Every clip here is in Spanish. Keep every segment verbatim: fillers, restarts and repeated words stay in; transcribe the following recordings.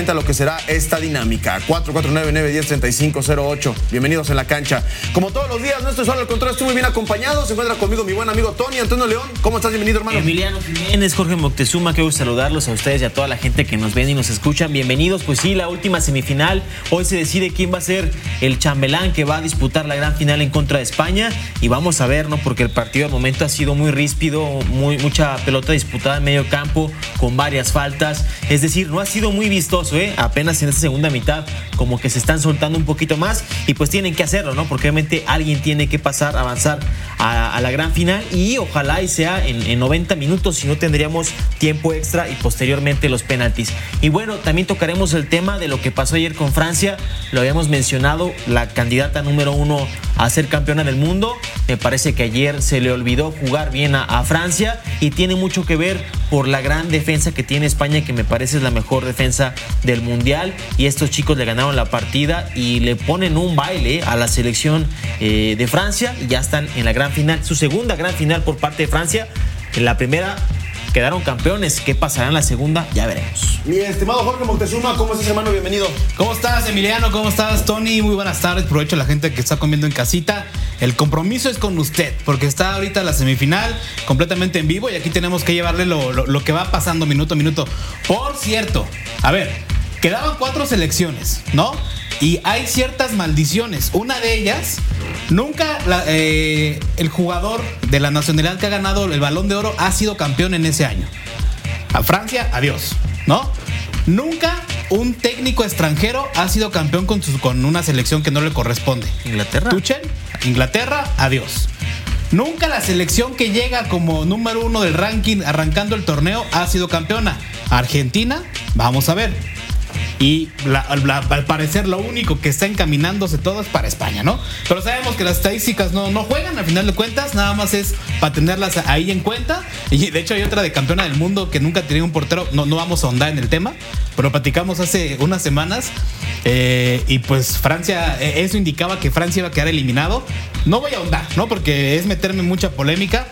justamente a lo que será esta dinámica. cuatro cuatro nueve, nueve uno cero, tres cinco cero ocho. Bienvenidos en la cancha. Como todos los días, no estoy solo al control, estoy muy bien acompañado. Se encuentra conmigo mi buen amigo Tony Antonio León. ¿Cómo estás? Bienvenido, hermano. Emiliano Jiménez, Jorge Moctezuma, qué gusto saludarlos a ustedes y a toda la gente que nos ven y nos escuchan. Bienvenidos. Pues sí, la última semifinal. Hoy se decide quién va a ser el chambelán que va a disputar la gran final en contra de España. Y vamos a ver, ¿no? Porque el partido al momento ha sido muy ríspido, muy, mucha pelota disputada en medio campo, con varias faltas. Es decir, no ha sido muy vistoso, ¿eh? Apenas en esta segunda mitad, como que se están soltando un poquito más. Y pues tienen que hacerlo, ¿no? Porque obviamente alguien tiene que pasar, avanzar a, a la gran final. Y ojalá y sea en, en noventa minutos, si no tendríamos tiempo extra y posteriormente los penaltis. Y bueno, también tocaremos el tema de lo que pasó ayer con Francia. Lo habíamos mencionado, la candidata número uno a ser campeona del mundo. Me parece que ayer se le olvidó jugar bien a, a Francia y tiene mucho que ver por la gran defensa que tiene España, que me parece es la mejor defensa del mundial. Y estos chicos le ganaron la partida y le ponen un baile a la selección eh, de Francia y ya están en la gran final. Su segunda gran final por parte de Francia. En la primera quedaron campeones. ¿Qué pasará en la segunda? Ya veremos. Mi estimado Jorge Moctezuma, ¿cómo estás, hermano? Bienvenido. ¿Cómo estás, Emiliano? ¿Cómo estás, Tony? Muy buenas tardes. Aprovecho a la gente que está comiendo en casita. El compromiso es con usted, porque está ahorita la semifinal completamente en vivo y aquí tenemos que llevarle lo, lo, lo que va pasando minuto a minuto. Por cierto, a ver, quedaban cuatro selecciones, ¿no? Y hay ciertas maldiciones. Una de ellas, nunca la, eh, el jugador de la nacionalidad que ha ganado el Balón de Oro ha sido campeón en ese año. A Francia, adiós, ¿no? Nunca un técnico extranjero ha sido campeón con, su, con una selección que no le corresponde. Inglaterra. Tuchel, Inglaterra, adiós. Nunca la selección que llega como número uno del ranking arrancando el torneo ha sido campeona. Argentina, vamos a ver. Y la, la, al parecer lo único que está encaminándose todo es para España, ¿no? Pero sabemos que las estadísticas no, no juegan, al final de cuentas, nada más es para tenerlas ahí en cuenta. Y de hecho hay otra de campeona del mundo que nunca tenía un portero, no, no vamos a ahondar en el tema, pero platicamos hace unas semanas eh, y pues Francia, eso indicaba que Francia iba a quedar eliminado. No voy a ahondar, ¿no? Porque es meterme en mucha polémica,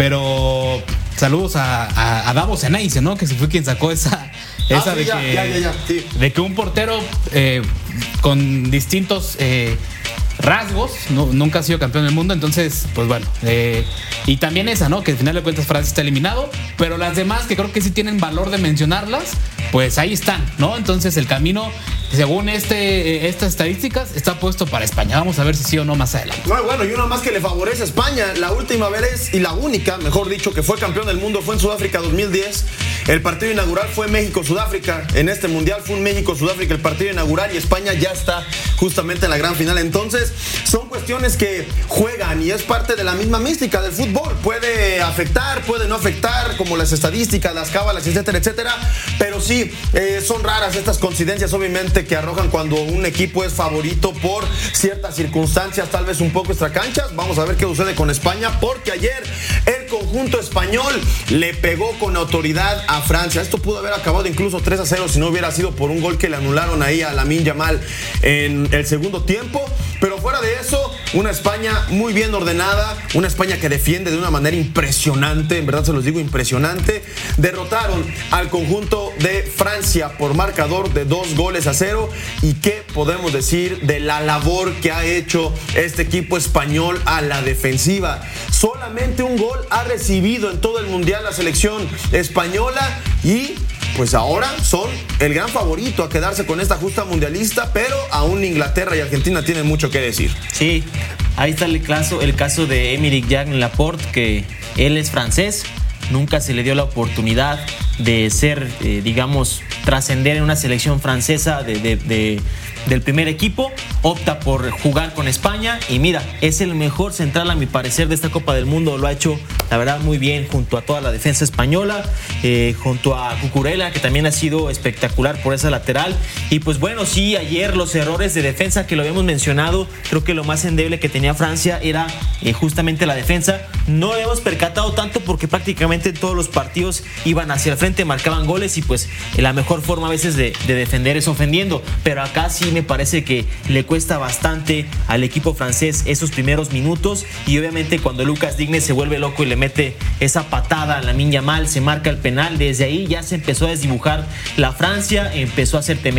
pero saludos a, a, a Davos Enaise, ¿no? Que se fue quien sacó esa... Esa ah, de, sí, que, ya, ya, ya, sí. de que un portero eh, con distintos eh, rasgos no, nunca ha sido campeón del mundo. Entonces, pues bueno, eh, y también esa, ¿no? Que al final de cuentas Francia está eliminado, pero las demás que creo que sí tienen valor de mencionarlas, pues ahí están, ¿no? Entonces el camino, según este, estas estadísticas, está puesto para España. Vamos a ver si sí o no más adelante. No, bueno, y una más que le favorece a España. La última vez y la única, mejor dicho, que fue campeón del mundo fue en Sudáfrica dos mil diez. El partido inaugural fue México-Sudáfrica. En este mundial fue un México-Sudáfrica el partido inaugural y España ya está justamente en la gran final. Entonces, son cuestiones que juegan y es parte de la misma mística del fútbol. Puede afectar, puede no afectar, como las estadísticas, las cábalas, etcétera, etcétera. Pero sí, eh, son raras estas coincidencias, obviamente, que arrojan cuando un equipo es favorito por ciertas circunstancias, tal vez un poco extracanchas. Vamos a ver qué sucede con España, porque ayer el conjunto español le pegó con autoridad a Francia. Esto pudo haber acabado incluso tres a cero si no hubiera sido por un gol que le anularon ahí a Lamine Yamal en el segundo tiempo. Pero fuera de eso, una España muy bien ordenada, una España que defiende de una manera impresionante, en verdad se los digo, impresionante. Derrotaron al conjunto de Francia por marcador de dos goles a cero. ¿Y qué podemos decir de la labor que ha hecho este equipo español a la defensiva? Solamente un gol ha recibido en todo el mundial la selección española y pues ahora son el gran favorito a quedarse con esta justa mundialista, pero aún Inglaterra y Argentina tienen mucho que decir. Sí, ahí está el caso, el caso de Aymeric Laporte, que él es francés, nunca se le dio la oportunidad de ser, eh, digamos, trascender en una selección francesa de, de, de, del primer equipo, opta por jugar con España y mira, es el mejor central a mi parecer de esta Copa del Mundo, lo ha hecho la verdad muy bien junto a toda la defensa española, eh, junto a Cucurella, que también ha sido espectacular por esa lateral. Y pues bueno, sí, ayer los errores de defensa que lo habíamos mencionado, creo que lo más endeble que tenía Francia era eh, justamente la defensa. No lo hemos percatado tanto porque prácticamente todos los partidos iban hacia el frente, marcaban goles y pues la mejor forma a veces de, de defender es ofendiendo, pero acá sí me parece que le cuesta bastante al equipo francés esos primeros minutos y obviamente cuando Lucas Digne se vuelve loco y le mete esa patada a Lamine Yamal, se marca el penal, desde ahí ya se empezó a desdibujar la Francia, empezó a ser temer